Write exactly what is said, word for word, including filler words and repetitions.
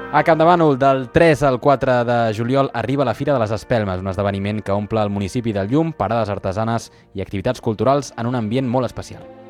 A Campdevànol, del tres al quatre de juliol, arriba la Fira de les Espelmes, un esdeveniment que omple el municipi de llum, parades artesanes i activitats culturals en un ambient molt especial.